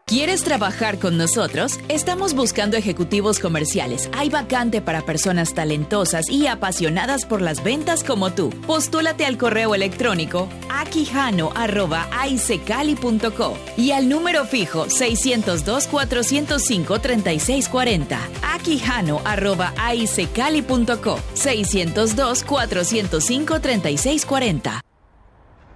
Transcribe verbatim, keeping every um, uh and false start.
¿Quieres trabajar con nosotros? Estamos buscando ejecutivos comerciales. Hay vacante para personas talentosas y apasionadas por las ventas como tú. Postúlate al correo electrónico aquijano arroba aicecali punto co y al número fijo seiscientos dos, cuatrocientos cinco, treinta y seis cuarenta. aquijano arroba aicecali punto co seiscientos dos, cuatrocientos cinco, treinta y seis cuarenta.